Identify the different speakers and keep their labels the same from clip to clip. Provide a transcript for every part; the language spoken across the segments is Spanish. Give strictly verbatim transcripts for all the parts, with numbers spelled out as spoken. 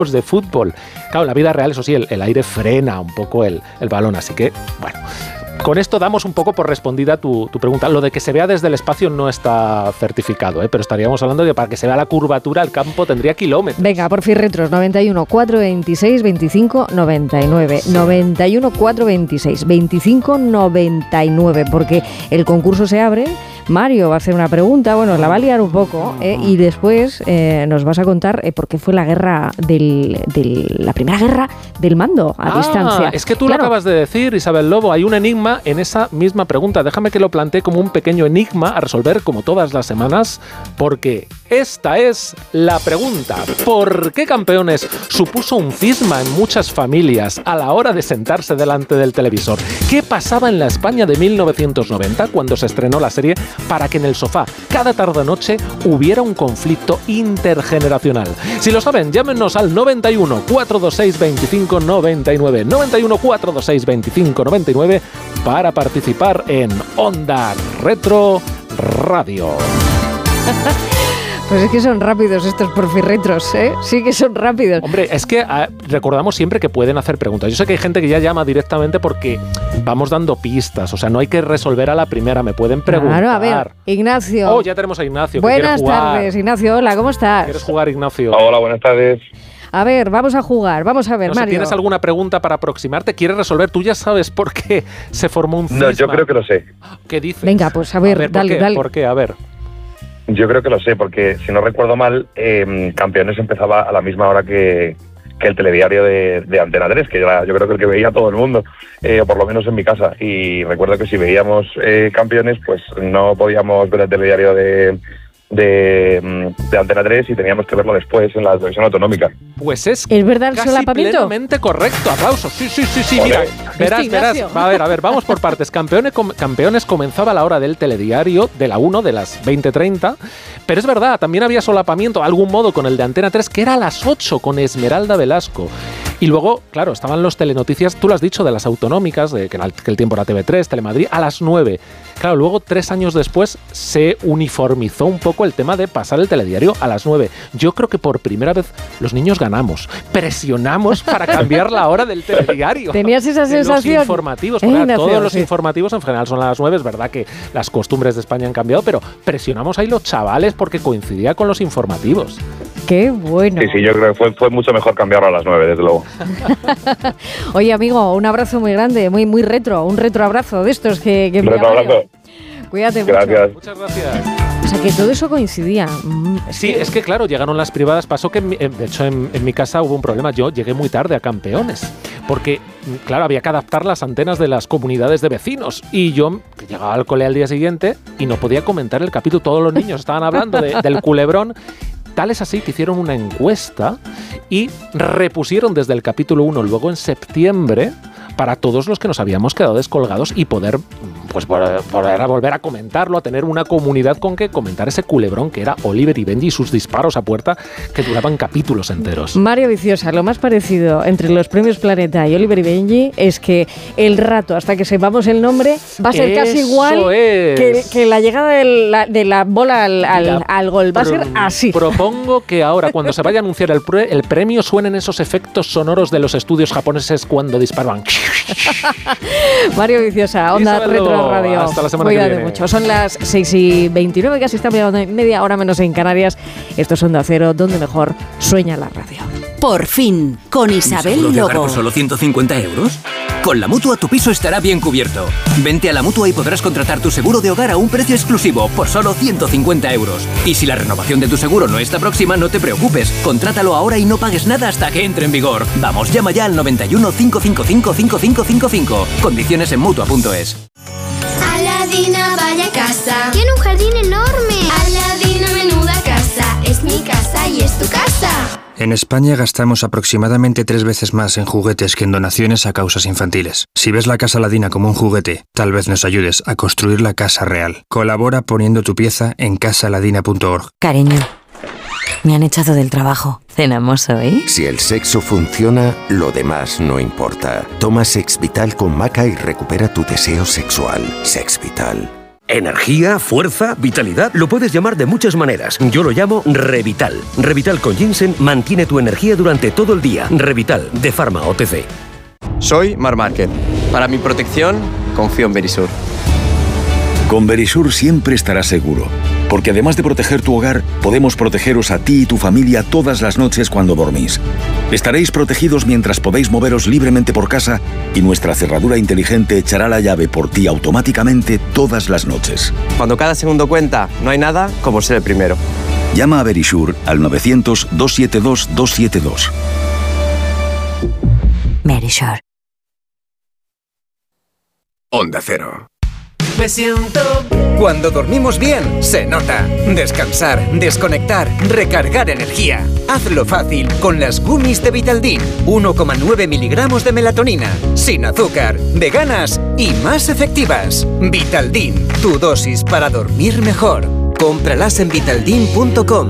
Speaker 1: de fútbol. Claro, en la vida real, eso sí, el, el aire frena un poco el, el balón, así que, bueno... Con esto damos un poco por respondida tu, tu pregunta. Lo de que se vea desde el espacio no está certificado, ¿eh? Pero estaríamos hablando de que para que se vea la curvatura el campo tendría kilómetros.
Speaker 2: Venga, por fin retros, noventa y uno, cuatrocientos veintiséis, veinticinco, noventa y nueve. noventa y uno, cuatrocientos veintiséis, veinticinco, noventa y nueve, porque el concurso se abre. Mario va a hacer una pregunta, bueno, la va a liar un poco, ¿eh? Y después eh, nos vas a contar eh, por qué fue la guerra del, del la primera guerra del mando a
Speaker 1: ah,
Speaker 2: distancia.
Speaker 1: Es que tú
Speaker 2: claro.
Speaker 1: lo acabas de decir, Isabel Lobo, hay un enigma en esa misma pregunta. Déjame que lo plantee como un pequeño enigma a resolver como todas las semanas, porque esta es la pregunta. ¿Por qué Campeones supuso un cisma en muchas familias a la hora de sentarse delante del televisor? ¿Qué pasaba en la España de mil novecientos noventa cuando se estrenó la serie para que en el sofá cada tarde-noche hubiera un conflicto intergeneracional? Si lo saben, llámenos al noventa y uno, cuatrocientos veintiséis, veinticinco, noventa y nueve, noventa y uno, cuatrocientos veintiséis, veinticinco, noventa y nueve para participar en Onda Retro Radio.
Speaker 2: Pues es que son rápidos estos porfirretros, ¿eh? Sí que son rápidos.
Speaker 1: Hombre, es que eh, recordamos siempre que pueden hacer preguntas. Yo sé que hay gente que ya llama directamente porque vamos dando pistas. O sea, no hay que resolver a la primera. Me pueden preguntar.
Speaker 2: Claro, a ver, Ignacio.
Speaker 1: Oh, ya tenemos a Ignacio.
Speaker 2: Buenas tardes, Ignacio. Hola, ¿cómo estás?
Speaker 1: ¿Quieres jugar, Ignacio?
Speaker 3: Hola, buenas tardes.
Speaker 2: A ver, vamos a jugar. Vamos a ver,
Speaker 1: no sé,
Speaker 2: Mario.
Speaker 1: ¿Tienes alguna pregunta para aproximarte? ¿Quieres resolver? Tú ya sabes por qué se formó un cisma.
Speaker 3: No, yo creo que lo sé.
Speaker 1: ¿Qué dices?
Speaker 2: Venga, pues a ver,
Speaker 1: a ver
Speaker 2: dale,
Speaker 1: ¿por qué?
Speaker 2: dale.
Speaker 1: ¿Por qué? A ver.
Speaker 3: Yo creo que lo sé, porque si no recuerdo mal, eh, Campeones empezaba a la misma hora que, que el telediario de, de Antena tres, que era, yo creo que el que veía todo el mundo, eh, o por lo menos en mi casa. Y recuerdo que si veíamos eh, Campeones, pues no podíamos ver el telediario de, de, de Antena tres y teníamos que verlo después en la televisión autonómica.
Speaker 1: Pues es,
Speaker 2: ¿Es verdad el
Speaker 1: casi
Speaker 2: solapamiento?
Speaker 1: plenamente correcto. Aplausos. Sí, sí, sí, sí.
Speaker 3: Joder.
Speaker 1: Mira, verás, verás. A ver, a ver, vamos por partes. Campeones, com, Campeones comenzaba a la hora del telediario de la una, de las veinte treinta. Pero es verdad, también había solapamiento, de algún modo, con el de Antena tres, que era a las ocho, con Esmeralda Velasco. Y luego, claro, estaban los telenoticias, tú lo has dicho, de las autonómicas, de que, el, que el tiempo era T V tres, Telemadrid, a las nueve. Claro, luego, tres años después, se uniformizó un poco el tema de pasar el telediario a las nueve. Yo creo que por primera vez los niños ganamos, presionamos para cambiar la hora del telediario.
Speaker 2: ¿Tenías esa sensación?
Speaker 1: Los informativos,
Speaker 2: eh,
Speaker 1: claro,
Speaker 2: Ignacio,
Speaker 1: todos los
Speaker 2: sí.
Speaker 1: informativos en general son a las nueve, es verdad que las costumbres de España han cambiado, pero presionamos ahí los chavales porque coincidía con los informativos.
Speaker 2: ¡Qué bueno!
Speaker 3: Sí, sí, yo creo que fue, fue mucho mejor cambiarlo a las nueve, desde luego.
Speaker 2: Oye, amigo, un abrazo muy grande, muy muy retro, un retro abrazo de estos que, que
Speaker 3: Retro abrazo.
Speaker 2: Cuídate
Speaker 3: Gracias.
Speaker 2: mucho.
Speaker 1: Muchas gracias.
Speaker 2: O sea, que todo eso coincidía. Mm, es
Speaker 1: Sí,
Speaker 2: que...
Speaker 1: es que claro, llegaron las privadas. Pasó que, en mi- de hecho, en, en mi casa hubo un problema. Yo llegué muy tarde a Campeones, porque, claro, había que adaptar las antenas de las comunidades de vecinos. Y yo que llegaba al cole al día siguiente y no podía comentar el capítulo. Todos los niños estaban hablando de- del culebrón. Tal es así que hicieron una encuesta y repusieron desde el capítulo uno, luego en septiembre, para todos los que nos habíamos quedado descolgados y poder, pues, poder, poder volver a comentarlo, a tener una comunidad con que comentar ese culebrón que era Oliver y Benji y sus disparos a puerta que duraban capítulos enteros.
Speaker 2: Mario Viciosa, lo más parecido entre los premios Planeta y Oliver y Benji es que el rato hasta que sepamos el nombre va a ser casi
Speaker 1: Eso
Speaker 2: igual
Speaker 1: es.
Speaker 2: que, que la llegada de la, de la bola al, al,
Speaker 1: La
Speaker 2: al gol. Va a ser
Speaker 1: pro-
Speaker 2: así.
Speaker 1: Propongo que ahora, cuando se vaya a anunciar el, pre- el premio, suenen esos efectos sonoros de los estudios japoneses cuando disparan.
Speaker 2: Mario Viciosa, Onda
Speaker 1: Isabel
Speaker 2: Retro
Speaker 1: Lobo,
Speaker 2: Radio.
Speaker 1: hasta la semana que
Speaker 2: Cuídate
Speaker 1: viene.
Speaker 2: mucho. Son las seis y veintinueve, casi está media hora menos en Canarias. Esto es Onda Cero, donde mejor sueña la radio.
Speaker 4: Por fin, con Isabel
Speaker 5: ¿Seguro de hogar
Speaker 4: Lobo.
Speaker 5: por solo ciento cincuenta euros? Con la Mutua tu piso estará bien cubierto. Vente a la Mutua y podrás contratar tu seguro de hogar a un precio exclusivo por solo ciento cincuenta euros. Y si la renovación de tu seguro no está próxima, no te preocupes. Contrátalo ahora y no pagues nada hasta que entre en vigor. Vamos, llama ya al noventa y uno, cinco cinco cinco, cinco cinco cinco cinco. Condiciones en Mutua punto es.
Speaker 6: Aladina, vaya casa. Tiene un jardín enorme. Aladina, menuda casa. Es mi casa y es tu casa.
Speaker 7: En España gastamos aproximadamente tres veces más en juguetes que en donaciones a causas infantiles. Si ves la Casa Aladina como un juguete, tal vez nos ayudes a construir la casa real. Colabora poniendo tu pieza en casa aladina punto org.
Speaker 4: Cariño, me han echado del trabajo. ¿Cenamos hoy?
Speaker 8: Si el sexo funciona, lo demás no importa. Toma Sex Vital con maca y recupera tu deseo sexual. Sex Vital.
Speaker 9: Energía, fuerza, vitalidad, lo puedes llamar de muchas maneras. Yo lo llamo Revital. Revital con ginseng mantiene tu energía durante todo el día. Revital, de Pharma O T C.
Speaker 10: Soy Mar Márquez. Para mi protección, confío en Verisur.
Speaker 11: Con Verisur siempre estarás seguro, porque además de proteger tu hogar, podemos protegeros a ti y tu familia todas las noches cuando dormís. Estaréis protegidos mientras podéis moveros libremente por casa y nuestra cerradura inteligente echará la llave por ti automáticamente todas las noches.
Speaker 10: Cuando cada segundo cuenta, no hay nada como ser el primero.
Speaker 11: Llama a Verisur al novecientos, doscientos setenta y dos, doscientos setenta y dos.
Speaker 4: Verisur.
Speaker 8: Onda Cero.
Speaker 12: Me siento... Cuando dormimos bien, se nota. Descansar, desconectar, recargar energía. Hazlo fácil con las gummies de Vitaldin. uno coma nueve miligramos de melatonina, sin azúcar, veganas y más efectivas. Vitaldin, tu dosis para dormir mejor. Cómpralas en vitaldin punto com.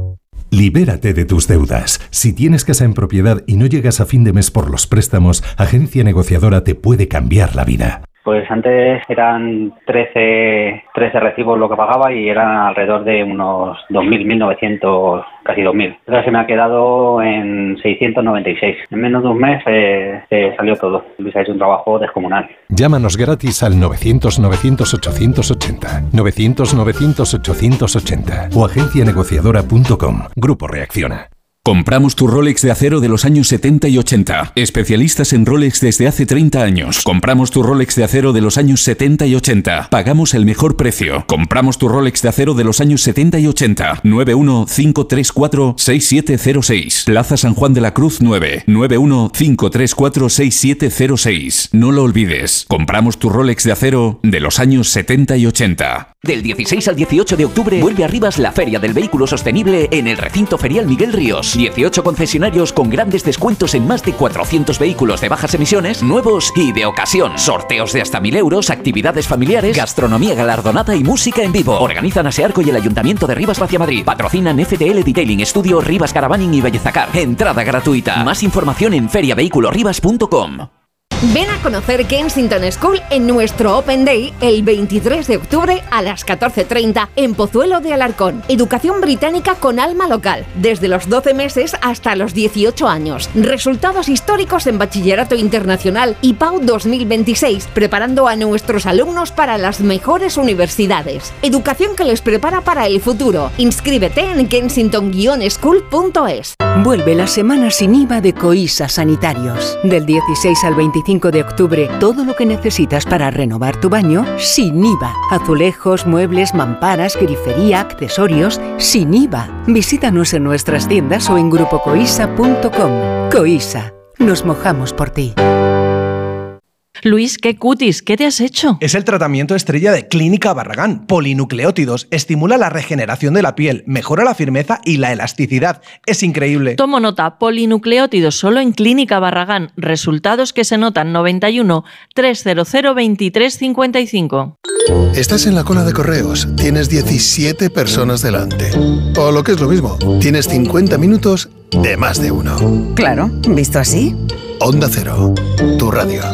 Speaker 13: Libérate de tus deudas. Si tienes casa en propiedad y no llegas a fin de mes por los préstamos, Agencia Negociadora te puede cambiar la vida.
Speaker 14: Pues antes eran trece, trece recibos lo que pagaba y eran alrededor de unos dos mil, mil novecientos, casi dos mil. Ahora se me ha quedado en seiscientos noventa y seis. En menos de un mes eh, se salió todo. Luis ha hecho un trabajo descomunal.
Speaker 13: Llámanos gratis al novecientos, novecientos, ochocientos ochenta, novecientos, novecientos, ochocientos ochenta o agencia negociadora punto com. Grupo Reacciona.
Speaker 15: Compramos tu Rolex de acero de los años setenta y ochenta. Especialistas en Rolex desde hace treinta años. Compramos tu Rolex de acero de los años setenta y ochenta. Pagamos el mejor precio. Compramos tu Rolex de acero de los años setenta y ochenta. nueve uno cinco tres cuatro seis siete cero seis. Plaza San Juan de la Cruz nueve. nueve uno cinco tres cuatro seis siete cero seis. No lo olvides. Compramos tu Rolex de acero de los años setenta y ochenta.
Speaker 16: Del dieciséis al dieciocho de octubre vuelve a Rivas la Feria del Vehículo Sostenible en el Recinto Ferial Miguel Ríos. dieciocho concesionarios con grandes descuentos en más de cuatrocientos vehículos de bajas emisiones, nuevos y de ocasión. Sorteos de hasta mil euros, actividades familiares, gastronomía galardonada y música en vivo. Organizan Asearco y el Ayuntamiento de Rivas Vacia Madrid. Patrocinan F T L Detailing, Estudio Rivas Caravaning y Bellezacar. Entrada gratuita. Más información en feria vehículo rivas punto com.
Speaker 17: Ven a conocer Kensington School en nuestro Open Day el veintitrés de octubre a las catorce treinta en Pozuelo de Alarcón. Educación británica con alma local, desde los doce meses hasta los dieciocho años. Resultados históricos en Bachillerato Internacional y P A U dos mil veintiséis, preparando a nuestros alumnos para las mejores universidades. Educación que les prepara para el futuro. Inscríbete en kensington guion school punto es.
Speaker 18: Vuelve la semana sin I V A de Coisa Sanitarios. Del dieciséis al veinticinco de octubre, todo lo que necesitas para renovar tu baño sin I V A. Azulejos, muebles, mamparas, grifería, accesorios, sin I V A. Visítanos en nuestras tiendas o en grupo coisa punto com. Coisa, nos mojamos por ti.
Speaker 19: Luis, qué cutis, ¿qué te has hecho?
Speaker 20: Es el tratamiento estrella de Clínica Barragán. Polinucleótidos, estimula la regeneración de la piel, mejora la firmeza y la elasticidad. Es increíble.
Speaker 19: Tomo nota, polinucleótidos solo en Clínica Barragán. Resultados que se notan: noventa y uno, trescientos veintitrés, cincuenta y cinco.
Speaker 21: Estás en la cola de correos, tienes diecisiete personas delante. O lo que es lo mismo, tienes cincuenta minutos de más de uno.
Speaker 22: Claro, ¿visto así?
Speaker 21: Onda Cero, tu radio.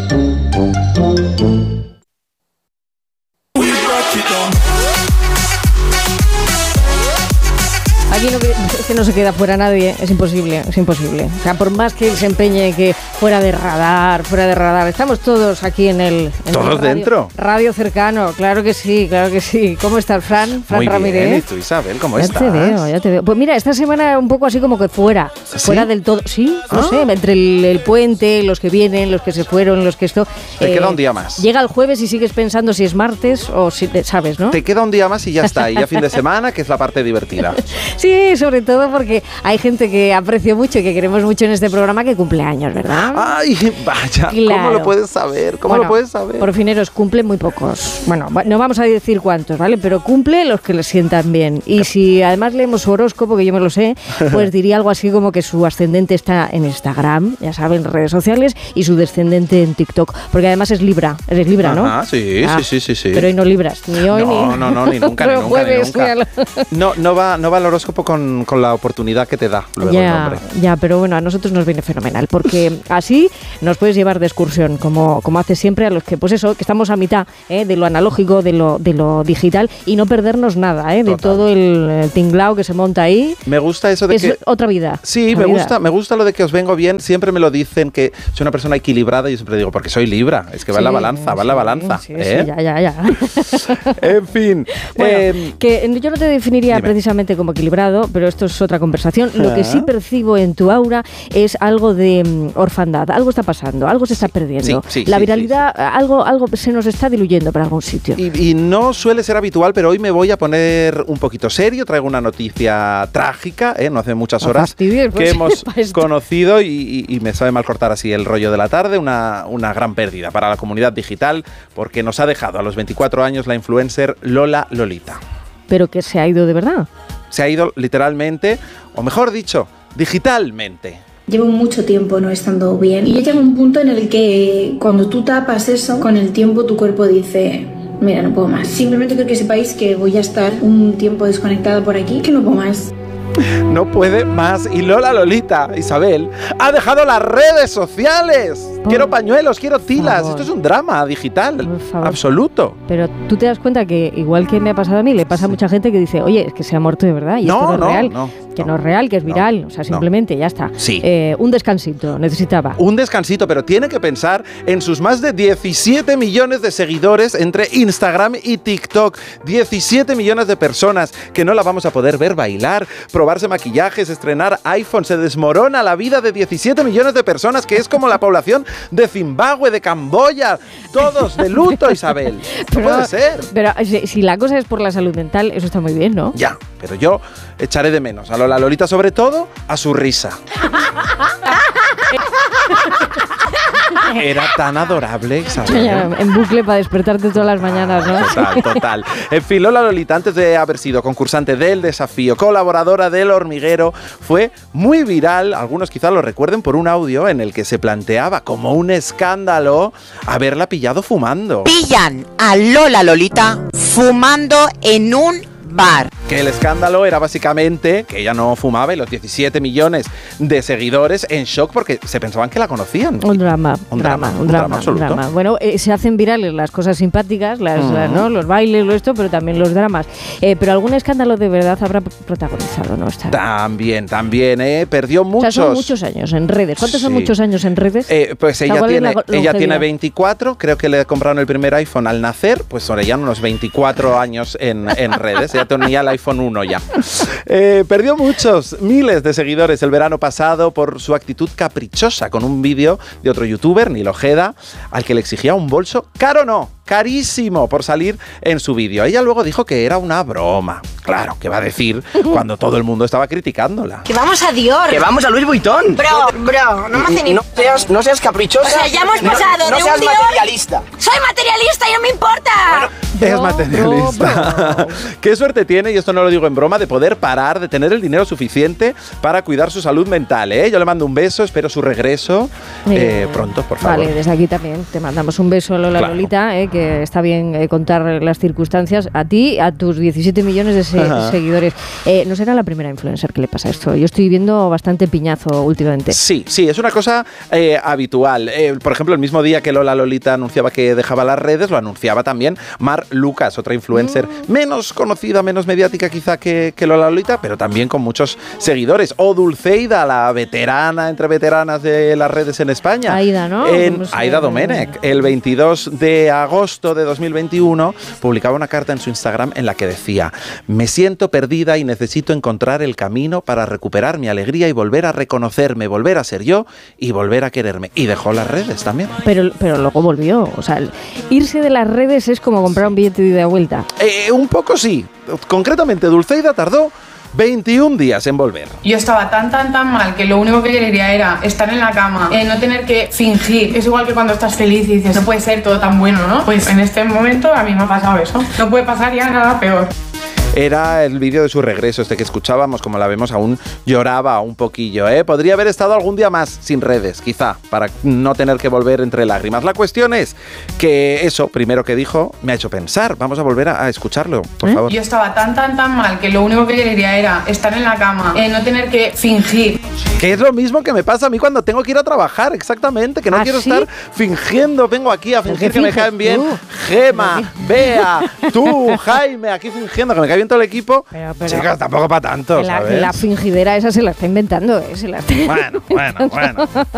Speaker 2: Aquí no, es que no se queda fuera nadie, es imposible, es imposible. O sea, por más que él se empeñe que fuera de radar, fuera de radar, estamos todos aquí en el... En
Speaker 23: ¿Todos
Speaker 2: el radio,
Speaker 23: dentro?
Speaker 2: Radio cercano, claro que sí, claro que sí. ¿Cómo estás, Fran? Fran
Speaker 23: Muy
Speaker 2: Ramírez.
Speaker 23: bien, ¿y tú, Isabel, cómo
Speaker 2: ya
Speaker 23: estás?
Speaker 2: Ya te veo, ya te veo. Pues mira, esta semana un poco así como que fuera,
Speaker 23: ¿Sí?
Speaker 2: fuera del todo. Sí, no
Speaker 23: ¿Ah?
Speaker 2: sé, entre el, el puente, los que vienen, los que se fueron, los que esto...
Speaker 23: Te eh, queda un día más.
Speaker 2: Llega el jueves y sigues pensando si es martes o si... ¿Sabes, no?
Speaker 23: Te queda un día más y ya está, y ya fin de semana, que es la parte divertida.
Speaker 2: Sí, sobre todo porque hay gente que aprecio mucho y que queremos mucho en este programa que cumple años, ¿verdad?
Speaker 23: Ay, vaya,
Speaker 2: claro.
Speaker 23: ¿Cómo lo puedes saber? ¿Cómo
Speaker 2: bueno,
Speaker 23: lo puedes saber?
Speaker 2: Porfineros cumplen muy pocos. Bueno, no vamos a decir cuántos, ¿vale? Pero cumple los que les sientan bien. Y si además leemos su horóscopo, que yo me lo sé, pues diría algo así como que su ascendente está en Instagram, ya saben, redes sociales, y su descendente en TikTok. Porque además es Libra, eres Libra, ¿no?
Speaker 23: Ah, sí,
Speaker 2: ah,
Speaker 23: sí, sí, sí, sí.
Speaker 2: Pero hoy no libras, ni hoy
Speaker 23: no,
Speaker 2: ni...
Speaker 23: No, no, ni nunca, ni nunca,
Speaker 2: jueves,
Speaker 23: ni nunca. No, no va, no va el horóscopo con, con la oportunidad que te da luego
Speaker 2: ya,
Speaker 23: el nombre.
Speaker 2: Ya, pero bueno, a nosotros nos viene fenomenal, porque así nos puedes llevar de excursión, como, como haces siempre a los que, pues eso, que estamos a mitad ¿eh? de lo analógico, de lo, de lo digital, y no perdernos nada ¿eh? de
Speaker 23: Total.
Speaker 2: todo el, el tinglao que se monta ahí.
Speaker 23: Me gusta eso de
Speaker 2: es
Speaker 23: que...
Speaker 2: otra vida.
Speaker 23: Sí,
Speaker 2: otra
Speaker 23: me
Speaker 2: vida.
Speaker 23: gusta, me gusta lo de que os vengo bien. Siempre me lo dicen, que soy una persona equilibrada, y yo siempre digo, porque soy Libra, es que va
Speaker 2: Sí,
Speaker 23: en la balanza, va en la
Speaker 2: sí,
Speaker 23: balanza.
Speaker 2: sí,
Speaker 23: ¿eh?
Speaker 2: sí, ya, ya, ya.
Speaker 23: En fin.
Speaker 2: Bueno,
Speaker 23: eh,
Speaker 2: que yo no te definiría
Speaker 23: dime.
Speaker 2: precisamente como equilibrado, pero esto es otra conversación. Lo que
Speaker 23: Ah.
Speaker 2: sí percibo en tu aura es algo de mm, orfandad. Algo está pasando, algo se está perdiendo.
Speaker 23: Sí, sí,
Speaker 2: la
Speaker 23: sí,
Speaker 2: viralidad, algo, algo se nos está diluyendo por algún sitio.
Speaker 23: Y, y no suele ser habitual, pero hoy me voy a poner un poquito serio. Traigo una noticia trágica, ¿eh? No hace muchas
Speaker 2: No
Speaker 23: horas
Speaker 2: fastidies, pues,
Speaker 23: que hemos
Speaker 2: para esto.
Speaker 23: conocido y, y- y me sabe mal cortar así el rollo de la tarde. Una, una gran pérdida para la comunidad digital, porque nos ha dejado a los veinticuatro años la influencer Lola Lolita.
Speaker 2: Pero que se ha ido de verdad.
Speaker 23: Se ha ido literalmente, o mejor dicho, digitalmente.
Speaker 1: Llevo mucho tiempo no estando bien y ya llega un punto en el que cuando tú tapas eso, con el tiempo tu cuerpo dice, mira, no puedo más. Simplemente quiero que sepáis que voy a estar un tiempo desconectada por aquí, que no puedo más.
Speaker 23: No puede más. Y Lola Lolita, Isabel, ha dejado las redes sociales. Quiero pañuelos, quiero tilas.
Speaker 2: favor.
Speaker 23: Esto es un drama digital absoluto.
Speaker 2: Pero tú te das cuenta que, igual que me ha pasado a mí, le pasa a mucha gente que dice, oye, es que se ha muerto de verdad y
Speaker 23: No,
Speaker 2: esto no es
Speaker 23: no,
Speaker 2: real.
Speaker 23: no,
Speaker 2: que no, es real, que es viral. O sea, simplemente ya está.
Speaker 23: Sí.
Speaker 2: Eh, un descansito necesitaba.
Speaker 23: Un descansito, pero tiene que pensar en sus más de diecisiete millones de seguidores entre Instagram y TikTok. diecisiete millones de personas que no la vamos a poder ver bailar, probarse maquillajes, estrenar iPhone. Se desmorona la vida de diecisiete millones de personas, que es como la población de Zimbabue, de Camboya. Todos de luto, Isabel. No
Speaker 2: Pero-
Speaker 23: puede ser.
Speaker 2: Pero si, si la cosa es por la salud mental, eso está muy bien, ¿no?
Speaker 23: Ya, pero yo echaré de menos a Lola Lolita, sobre todo a su risa. Era tan adorable, Isabel.
Speaker 2: Ya, en bucle para despertarte todas las mañanas, ¿no?
Speaker 23: Total, total. En fin, Lola Lolita, antes de haber sido concursante del desafío, colaboradora del Hormiguero, fue muy viral. Algunos quizás lo recuerden por un audio en el que se planteaba como un escándalo haberla pillado fumando.
Speaker 3: Pillan a Lola Lolita fumando en un bar.
Speaker 23: Que el escándalo era básicamente que ella no fumaba y los diecisiete millones de seguidores en shock porque se pensaban que la conocían.
Speaker 2: Un drama,
Speaker 23: Un
Speaker 2: drama,
Speaker 23: drama,
Speaker 2: un
Speaker 23: un
Speaker 2: drama,
Speaker 23: drama absoluto.
Speaker 2: un drama. Bueno, eh, se hacen virales las cosas simpáticas, las,
Speaker 23: Ujú.
Speaker 2: las, ¿no? los bailes, lo esto, pero también los dramas. Eh, pero algún escándalo de verdad habrá protagonizado, ¿no? Está.
Speaker 23: También, también, ¿eh? Perdió
Speaker 2: O
Speaker 23: muchos.
Speaker 2: sea, son muchos años en redes. ¿Cuántos son
Speaker 23: Sí.
Speaker 2: muchos años en redes?
Speaker 23: Eh, pues
Speaker 2: O sea,
Speaker 23: ella
Speaker 2: ¿cuál es
Speaker 23: tiene,
Speaker 2: la go-
Speaker 23: ella
Speaker 2: longevidad?
Speaker 23: tiene veinticuatro, creo que le compraron el primer iPhone al nacer, pues son ya unos veinticuatro años en, en redes, ella tenía el iPhone uno ya. Eh, perdió muchos, miles de seguidores el verano pasado por su actitud caprichosa con un vídeo de otro youtuber, Nil Ojeda, al que le exigía un bolso caro no, carísimo por salir en su vídeo. Ella luego dijo que era una broma. Claro, ¿qué va a decir cuando todo el mundo estaba criticándola?
Speaker 3: Que vamos a Dior.
Speaker 5: Que vamos a Louis Vuitton.
Speaker 3: Bro, bro, no me hace ni...
Speaker 5: No seas, no seas caprichosa.
Speaker 3: O sea, ya hemos
Speaker 5: No-
Speaker 3: pasado
Speaker 5: no,
Speaker 3: de
Speaker 5: seas
Speaker 3: un Dior...
Speaker 5: materialista.
Speaker 3: Soy materialista y no me importa.
Speaker 23: Es materialista. Qué suerte tiene, y esto no lo digo en broma, de poder parar, de tener el dinero suficiente para cuidar su salud mental, ¿eh? Yo le mando un beso, espero su regreso eh, pronto, por favor.
Speaker 2: Vale, desde aquí también te mandamos un beso, Lola
Speaker 23: Claro.
Speaker 2: Lolita, eh, que está bien eh, contar las circunstancias a ti, a tus diecisiete millones de se-
Speaker 23: Ajá.
Speaker 2: seguidores. Eh, no será la primera influencer que le pasa esto. Yo estoy viendo bastante piñazo últimamente.
Speaker 23: Sí, sí, es una cosa eh, habitual. Eh, por ejemplo, el mismo día que Lola Lolita anunciaba que dejaba las redes, lo anunciaba también Mar Lucas, otra influencer
Speaker 2: Mm.
Speaker 23: menos conocida, menos mediática quizá que, que Lola Lolita, pero también con muchos seguidores. O Dulceida, la veterana entre veteranas de las redes en España.
Speaker 2: Aida, ¿no?
Speaker 23: En
Speaker 2: ¿Cómo se
Speaker 23: Aida
Speaker 2: llama?
Speaker 23: Domenech, el veintidós de agosto de dos mil veintiuno, publicaba una carta en su Instagram en la que decía: me siento perdida y necesito encontrar el camino para recuperar mi alegría y volver a reconocerme, volver a ser yo y volver a quererme. Y dejó las redes también.
Speaker 2: Pero, pero luego volvió. O sea, el- irse de las redes es como comprar un billete de ida y vuelta.
Speaker 23: Eh, un poco sí. Concretamente, Dulceida tardó veintiún días en volver.
Speaker 24: Yo estaba tan, tan, tan mal que lo único que quería era estar en la cama, eh, no tener que fingir. Es igual que cuando estás feliz y dices, no puede ser todo tan bueno, ¿no? Pues en este momento a mí me ha pasado eso. No puede pasar ya nada peor.
Speaker 23: era el vídeo de su regreso, este que escuchábamos, como la vemos, aún lloraba un poquillo, ¿eh? Podría haber estado algún día más sin redes, quizá, para no tener que volver entre lágrimas. La cuestión es que eso, primero que dijo, me ha hecho pensar. Vamos a volver a, a escucharlo, por ¿Eh? favor.
Speaker 24: Yo estaba tan, tan, tan mal que lo único que quería era estar en la cama, eh, no tener que fingir.
Speaker 23: Que es lo mismo que me pasa a mí cuando tengo que ir a trabajar, exactamente, que no
Speaker 2: ¿Ah,
Speaker 23: quiero
Speaker 2: sí?
Speaker 23: estar fingiendo, vengo aquí a fingir que me caen bien.
Speaker 2: Tú?
Speaker 23: Gema, Bea, tú, Jaime, aquí fingiendo que me cae bien todo el equipo.
Speaker 2: Pero, pero,
Speaker 23: Chicos, tampoco para tanto,
Speaker 2: la,
Speaker 23: ¿sabes?
Speaker 2: la fingidera esa se la está inventando, ¿eh? Se la está
Speaker 23: Bueno, bueno, bueno.